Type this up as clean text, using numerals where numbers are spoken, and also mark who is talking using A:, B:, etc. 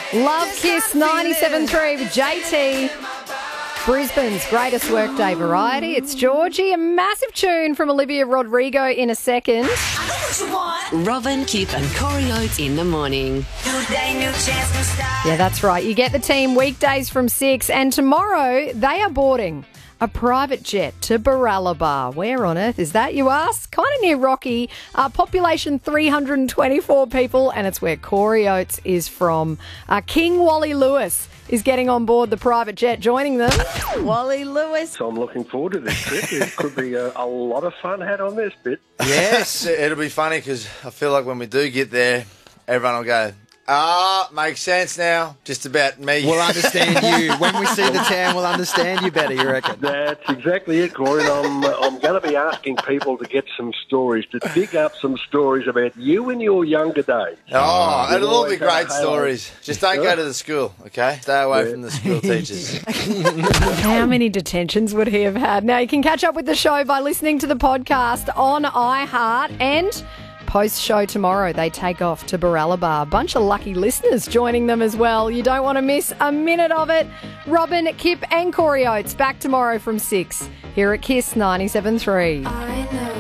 A: Love Kiss 97.3 with JT. Brisbane's greatest workday variety. It's Georgie. A massive tune from Olivia Rodrigo in a second.
B: Robin, Kip and Corey Oates in the morning.
A: Yeah, that's right. You get the team weekdays from 6, and tomorrow they are boarding a private jet to Baralaba. Where on earth is that, you ask? Kind of near Rocky. Population 324 people, and it's where Corey Oates is from. King Wally Lewis is getting on board the private jet, joining them.
C: Wally Lewis.
D: So I'm looking forward to this trip. It could be a lot of fun had on this bit.
E: Yes, it'll be funny because I feel like when we do get there, everyone will go, makes sense now. Just about me.
F: We'll understand you. When we see the town, we'll understand you better, you reckon?
D: That's exactly it, Corey. And I'm going to be asking people to get some stories, to dig up some stories about you in your younger days.
E: Oh, it'll all be great stories. Just don't go to the school, okay? Stay away from the school teachers.
A: How many detentions would he have had? Now, you can catch up with the show by listening to the podcast on iHeart, and post-show tomorrow, they take off to Baralaba. A bunch of lucky listeners joining them as well. You don't want to miss a minute of it. Robin, Kip and Corey Oates back tomorrow from 6 here at Kiss 97.3.